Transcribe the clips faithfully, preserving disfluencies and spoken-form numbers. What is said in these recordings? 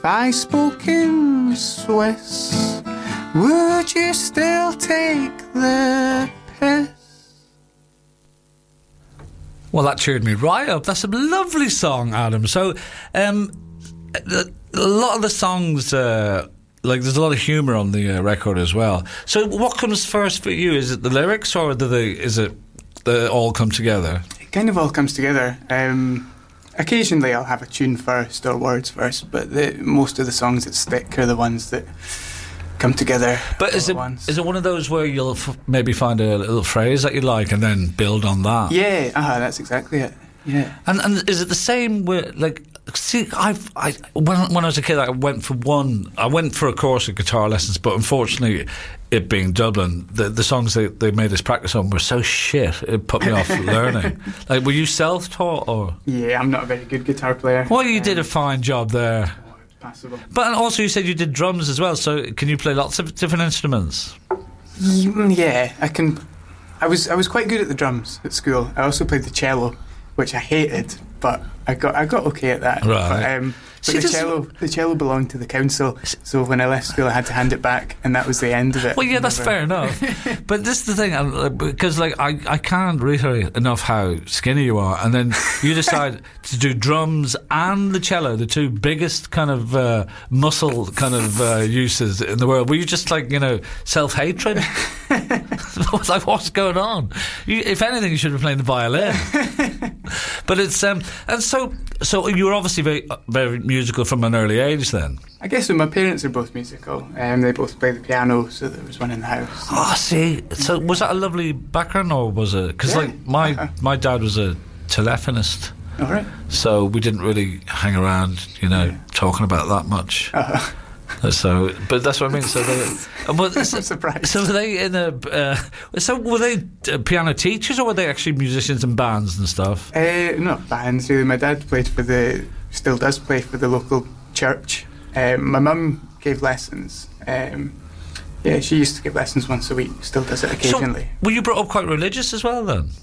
If I spoke in Swiss, would you still take the piss? Well, that cheered me right up. That's a lovely song, Adam. So, um, a, a lot of the songs, uh, like, there's a lot of humour on the uh, record as well. So, what comes first for you? Is it the lyrics, or do they, is it they all come together? It kind of all comes together. Um, occasionally, I'll have a tune first or words first, but the, most of the songs that stick are the ones that come together. But is it once. is it one of those where you'll f- maybe find a little phrase that you like and then build on that? Yeah, uh-huh, that's exactly it. Yeah. And and is it the same with, like, see, I've I when when I was a kid, I went for one, I went for a course of guitar lessons, but unfortunately, it being Dublin, the the songs they, they made us practice on were so shit, it put me off learning. Like, were you self-taught or? Yeah, I'm not a very good guitar player. Well, you um, did a fine job there. Passable. But also, you said you did drums as well. So, can you play lots of different instruments? Yeah, I can. I was I was quite good at the drums at school. I also played the cello, which I hated, but I got I got okay at that. Right. But, um, See, but the this- cello the cello belonged to the council, so when I left school, I had to hand it back, and that was the end of it. Well, yeah, that's Never- fair enough. But this is the thing, uh, because, like, I, I can't reiterate enough how skinny you are, and then you decide to do drums and the cello, the two biggest kind of uh, muscle kind of uh, uses in the world. Were you just, like, you know, self-hatred? Like, what's going on? You, if anything, you should have been playing the violin. But it's um, and so so you were obviously very very musical from an early age then. I guess when my parents are both musical, um, they both play the piano, so there was one in the house. Oh, see, so was that a lovely background, or was it? Because, Yeah. like, my Uh-huh. my dad was a telephonist, All right. so we didn't really hang around, you know, Yeah. talking about that much. Uh-huh. So, but that's what I mean. So they, and were, I'm so, surprised. so were they in a? Uh, so were they uh, piano teachers, or were they actually musicians in bands and stuff? Uh, not bands really. My dad played for the, still does play for the local church. Um, my mum gave lessons. Um, yeah, she used to give lessons once a week. Still does it occasionally. So, were you brought up quite religious as well then?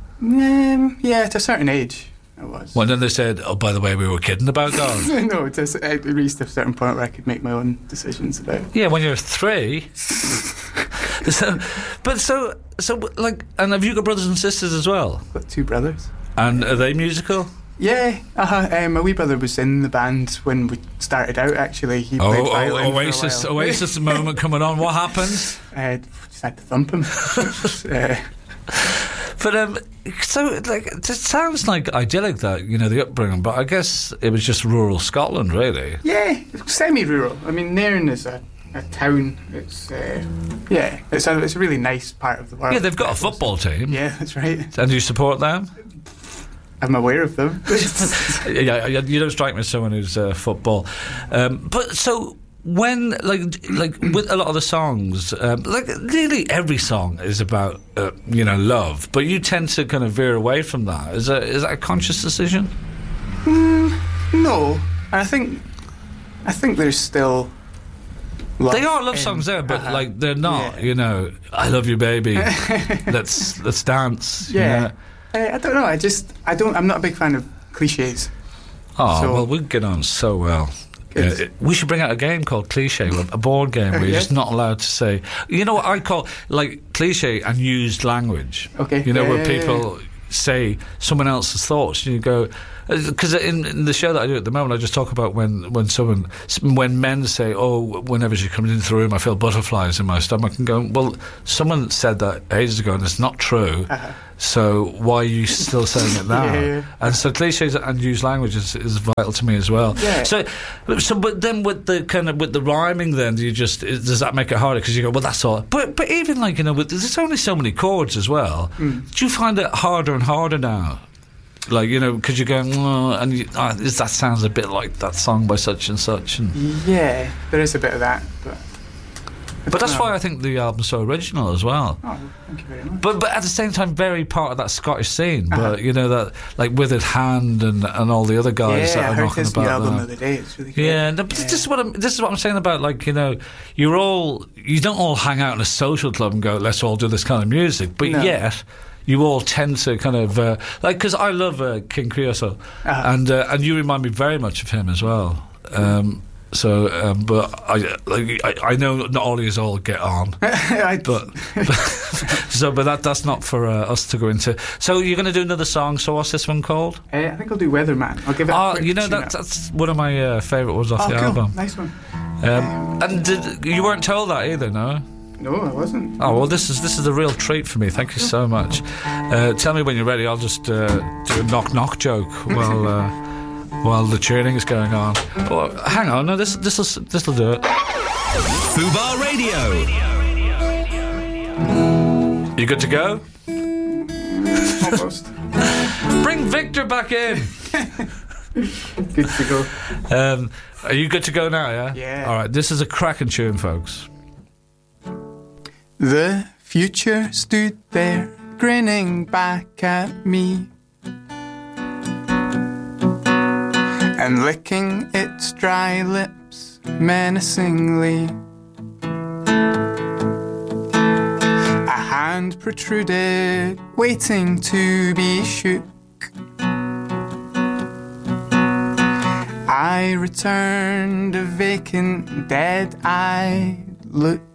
Um, yeah, to a certain age, I was. Well, then they said, "Oh, by the way, we were kidding about God." No, to a, s- I reached a certain point where I could make my own decisions about. Yeah, when you're three. so, but so, so, like, and have you got brothers and sisters as well? Got two brothers. And are they musical? Yeah, uh-huh. Um, my wee brother was in the band when we started out. Actually, he played Oh, violin oh for a Oasis, while. Oasis moment coming on. What happened? I just had to thump him. uh, But um, so, like, it sounds like idyllic, that, you know, the upbringing. But I guess it was just rural Scotland, really. Yeah, semi-rural. I mean, Nairn is a, a town. It's uh, yeah, it's a it's a really nice part of the world. Yeah, they've got a football team. Yeah, that's right. And do you support them? I'm aware of them. Yeah, yeah, you don't strike me as someone who's uh, football. Um, but so when, like, like with a lot of the songs, um, like nearly every song is about, uh, you know, love. But you tend to kind of veer away from that. Is that is that a conscious decision? mm, no, I think I think there's still. Love They are love in- songs there, but uh-huh. like they're not. Yeah. You know, I love you, baby. let's let's dance. you Yeah. know? Uh, I don't know. I just I don't. I'm not a big fan of cliches. Oh, So- well, we get on so well. Good. Uh, it- we should bring out a game called Cliche, a board game where you're Yeah. just not allowed to say, you know what I call, like, cliche and used language. Okay. You know, Yeah, where yeah, yeah, people say someone else's thoughts and you go, because in, in the show that I do at the moment, I just talk about when, when someone, when men say, oh, whenever she comes into the room, I feel butterflies in my stomach, and go, well, someone said that ages ago and it's not true. Uh-huh. So why are you still saying it now? Yeah, yeah. And so cliches and used language is, is vital to me as well. Yeah. So, so, but then with the kind of with the rhyming, then do you just is, does that make it harder? Because you go, well, that's all. But but even like, you know, with, there's only so many chords as well. Mm. Do you find it harder and harder now? Like, you know, because you're going, oh, and you, oh, this, that sounds a bit like that song by such and such. And Yeah, there is a bit of that, but. but that's No. why I think the album's so original as well. Oh, thank you very much. But but at the same time, very part of that Scottish scene. Uh-huh. But you know that, like Withered Hand and, and all the other guys yeah, that I are heard knocking his new about album that. the other day. It's really good. Yeah, no, but Yeah. this is what I'm. This is what I'm saying about, like, you know, you're all you don't all hang out in a social club and go, let's all do this kind of music. But No. yet, you all tend to kind of uh, like, because I love uh, King Creosote, Uh-huh. and uh, and you remind me very much of him as well. Um, So, um, but I, like, I, I know not all of you all get on, I, but, but so, but that that's not for uh, us to go into. So, you're going to do another song. So, what's this one called? uh, I think I'll do Weatherman. I'll give it. a Oh, quick you know tune that, up. that's one of my uh, favourite ones off Oh, the cool. album. Nice one. Um, and did, you weren't told that either, no? No, I wasn't. Oh well, this is this is a real treat for me. Thank you so much. Uh, tell me when you're ready. I'll just uh, do a knock knock joke while uh, while the tuning is going on. Oh, hang on, no, this this will this will do it. Fubar Radio. You good to go? Almost. Bring Victor back in. Good to go. Um, are you good to go now? Yeah. Yeah. All right. This is a cracking tune, folks. The future stood there, grinning back at me, and licking its dry lips menacingly. A hand protruded, waiting to be shook. I returned a vacant, dead-eyed look.